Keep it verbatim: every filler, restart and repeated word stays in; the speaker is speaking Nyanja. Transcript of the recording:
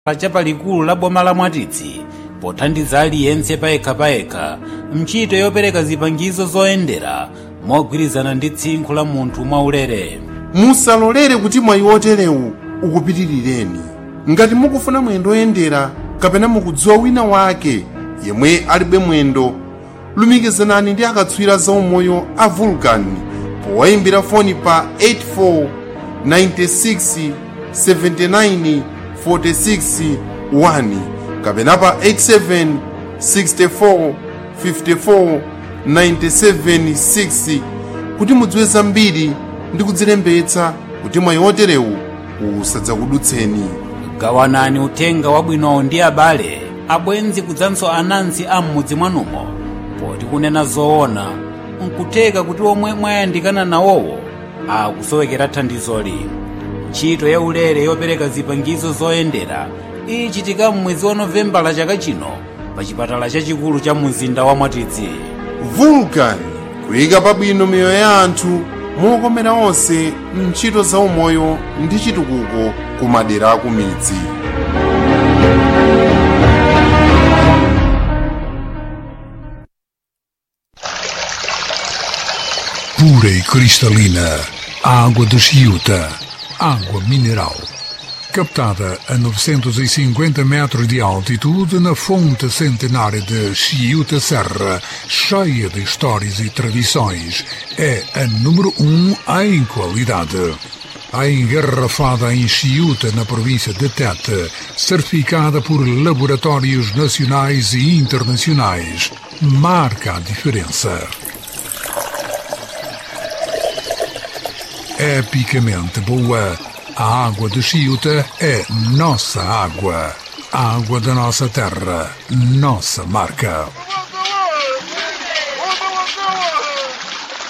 pachapa likulu la boma la Mwatitsi pothandiza aliyense payekha payekha mchito yopereka zipangizo zoyendera mogwirizana ndi tsinkhu la munthu mwaulere. Musalolere kuti mwayi oterewu ukupitirireni. Ngati mukufuna mwendo oyendera kapena mukudziwa wina wake yemwe alibe mwendo, lumikizanani ndi akatswiri zaumoyo a Vulcan powayimbira foni pa eight four nine six seven nine four six one kapena pa eight seven six four five four nine seven six kuti mudziwe zambiri ndi kudzilembetsa kuti mwayi oterewu usadzakudutseni. Gawanani uthenga wabwinowo ndi abale, abwenzi kudzanso anansi a m'mudzi mwanumo, poti kunena zoona nkutheka kuti omwe mwayandikana nawowo akusowekera thandizoli. Ntchito ya ulere yopereka zipangizo zoyendera ichitika m'mwezi wa Novembala chaka chino pa chipatala chachikulu cha mzinda wa Mwatitsi. Vulcan kuyika pabwino miyoyo ya anthu mokomera onse ntchito za umoyo ndi chitukuko ku madera aku midzi. Pura e cristalina, água de Chiuta, água mineral. Captada a novecentos e cinquenta metros de altitude na fonte centenária de Chiuta Serra, cheia de histórias e tradições, é a número um em qualidade. A engarrafada em Chiuta, na província de Tete, certificada por laboratórios nacionais e internacionais, marca a diferença. Epicamente boa, a água de Chiuta é nossa água. A água da nossa terra, nossa marca.